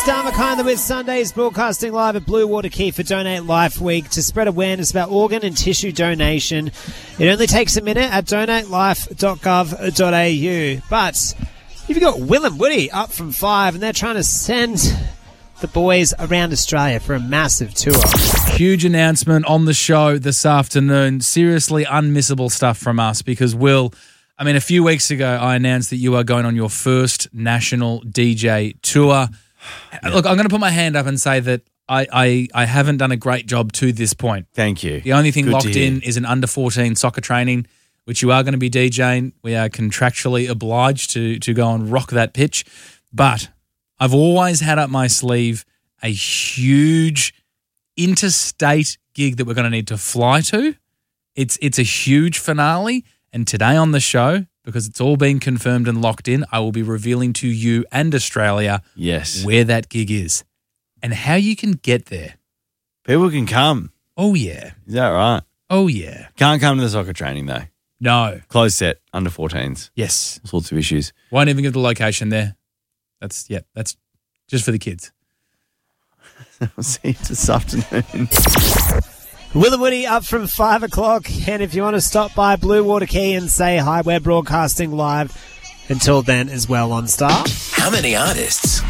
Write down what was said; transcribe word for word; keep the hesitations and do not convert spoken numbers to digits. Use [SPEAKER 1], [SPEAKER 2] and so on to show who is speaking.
[SPEAKER 1] Star McKinley with Sundays, broadcasting live at Blue Water Key for Donate Life Week to spread awareness about organ and tissue donation. It only takes a minute at donate life dot gov dot a u. But you've got Will and Woody up from five, and they're trying to send the boys around Australia for a massive tour.
[SPEAKER 2] Huge announcement on the show this afternoon. Seriously unmissable stuff from us because, Will, I mean, a few weeks ago I announced that you are going on your first national D J tour. Yeah. Look, I'm going to put my hand up and say that I, I, I haven't done a great job to this point.
[SPEAKER 3] Thank you.
[SPEAKER 2] The only thing
[SPEAKER 3] Good
[SPEAKER 2] locked in is an under fourteen soccer training, which you are going to be DJing. We are contractually obliged to to go and rock that pitch. But I've always had up my sleeve a huge interstate gig that we're going to need to fly to. It's it's a huge finale. And today on the show, because it's all been confirmed and locked in, I will be revealing to you and Australia
[SPEAKER 3] yes.
[SPEAKER 2] where that gig is and how you can get there.
[SPEAKER 3] People can come.
[SPEAKER 2] Oh, yeah.
[SPEAKER 3] Is that right?
[SPEAKER 2] Oh, yeah.
[SPEAKER 3] Can't come to the soccer training, though.
[SPEAKER 2] No.
[SPEAKER 3] Closed set, under fourteens.
[SPEAKER 2] Yes.
[SPEAKER 3] All sorts of issues.
[SPEAKER 2] Won't even give the location there. That's, yeah, that's just for the kids.
[SPEAKER 3] I'll see you this afternoon.
[SPEAKER 1] Will and Woody up from five o'clock, and if you want to stop by Blue Water Key and say hi, we're broadcasting live until then as well on Star.
[SPEAKER 4] How many artists